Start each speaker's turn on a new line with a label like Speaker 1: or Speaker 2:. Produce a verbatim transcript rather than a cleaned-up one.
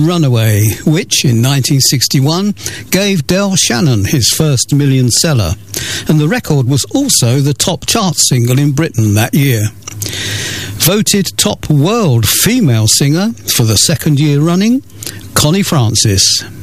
Speaker 1: Runaway, which in nineteen sixty-one gave Del Shannon his first million seller, and the record was also the top chart single in Britain that year. Voted top world female singer for the second year running, Connie Francis.